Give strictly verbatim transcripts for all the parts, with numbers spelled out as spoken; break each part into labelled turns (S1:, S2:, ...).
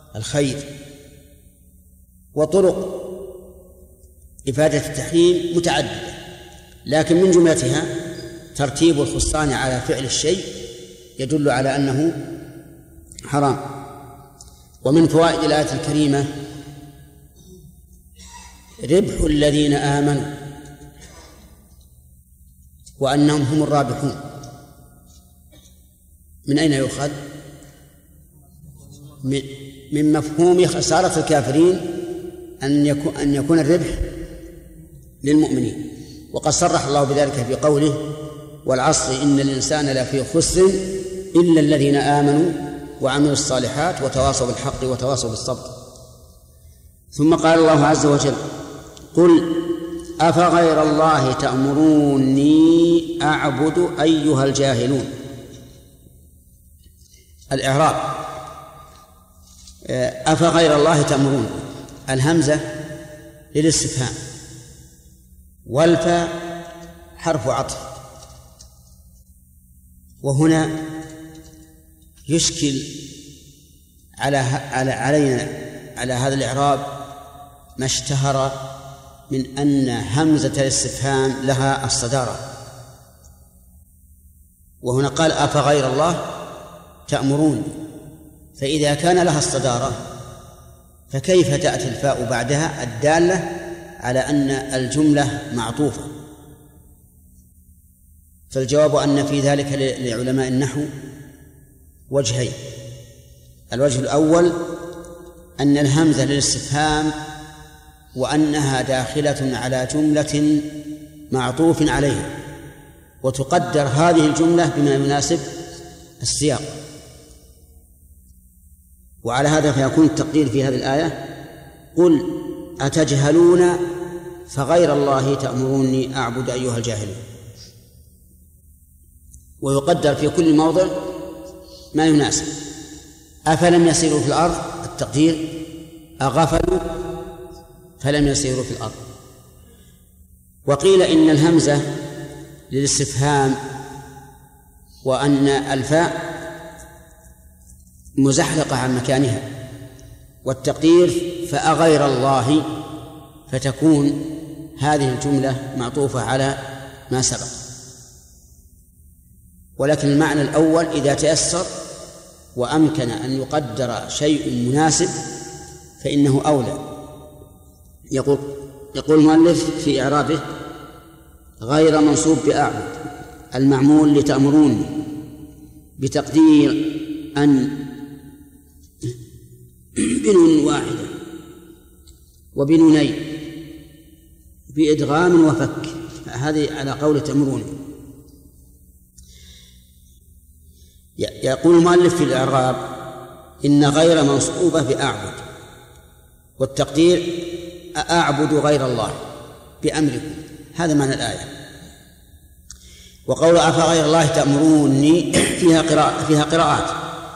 S1: الخير. وطرق إفادة التحريم متعددة، لكن من جملتها ترتيب الخصان على فعل الشيء يدل على أنه حرام. ومن فوائد الآية الكريمة ربح الذين آمنوا وأنهم هم الرابحون. من أين يؤخذ؟ من مفهوم خسارة الكافرين أن يكون أن يكون الربح للمؤمنين. وقد صرح الله بذلك في قوله والعصر إن الإنسان لفي خسر إلا الذين آمنوا وعملوا الصالحات وتواصوا بالحق وتواصوا بالصبر. ثم قال الله عز وجل قل أفغير الله تأمروني أعبد أيها الجاهلون. الإعراب أفغير الله تأمرون، الهمزة للاستفهام والفاء حرف عطف. وهنا يشكل على علينا على هذا الإعراب ما اشتهر من أن همزة الاستفهام لها الصدارة، وهنا قال أفغير الله تأمرون، فإذا كان لها الصدارة فكيف تأتي الفاء بعدها الدالة على أن الجملة معطوفة؟ فالجواب أن في ذلك لعلماء النحو وجهين. الوجه الأول أن الهمزة للاستفهام وأنها داخلة على جملة معطوف عليها، وتقدر هذه الجملة بما يناسب السياق. وعلى هذا فيكون التقدير في هذه الآية قل أتجهلون فغير الله تأمروني أعبد أيها الجاهلون. ويقدر في كل موضع ما يناسب. أفلم يسيروا في الأرض، التقدير أغفلوا فلم يسيروا في الأرض. وقيل إن الهمزة للاستفهام وأن الفاء مزحلقة عن مكانها، والتقدير فأغير الله، فتكون هذه الجملة معطوفة على ما سبق. ولكن المعنى الأول إذا تيسر وأمكن أن يقدر شيء مناسب فإنه أولى. يقول يقول المؤلف في إعرابه غير منصوب بأعبد المعمول لتأمروني بتقدير أن بنون واحدة وبنونين بإدغام وفك، هذه على قول تأمروني. يقول المؤلف في الإعراب إن غير منصوبة بأعبد، والتقدير أعبد غير الله بأمركم، هذا معنى الآية. وقول أفغير الله تأمروني فيها قراءة فيها قراءات.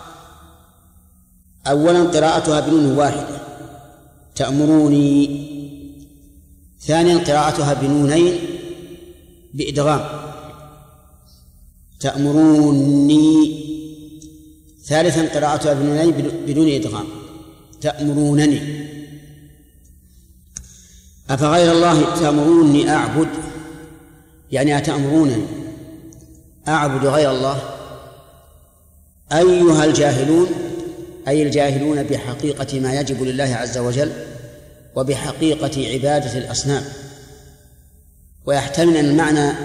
S1: أولا قراءتها بنون واحدة تأمروني، ثانيا قراءتها بنونين بإدغام تأمروني، ثالثا قراءتها بنونين بدون إدغام تأمرونني. أفغير الله تأمروني أعبد، يعني أتأمرونني أعبد غير الله أيها الجاهلون، أي الجاهلون بحقيقة ما يجب لله عز وجل وبحقيقة عبادة الأصنام. ويحتمل أن المعنى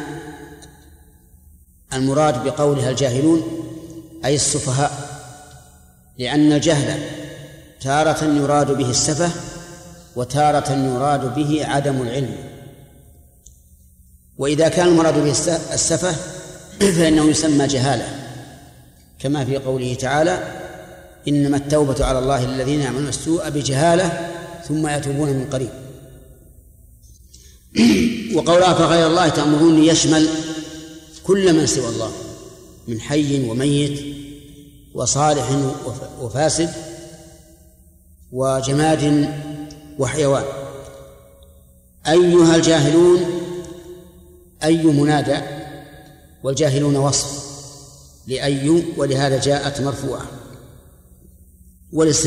S1: المراد بقولها الجاهلون أي السفهاء، لأن الجهل تارة يراد به السفه وتارة يراد به عدم العلم. وإذا كان المراد به السفه فإنه يسمى جهالة، كما في قوله تعالى إنما التوبة على الله الذين يعملون السوء بجهالة ثم يتوبون من قريب. وقولها فغير الله تأمروني يشمل كل من سوى الله من حي وميت وصالح وفاسد وجماد وحيوان. أيها الجاهلون أي منادى، والجاهلون وصف لأي، ولهذا جاءت مرفوعة.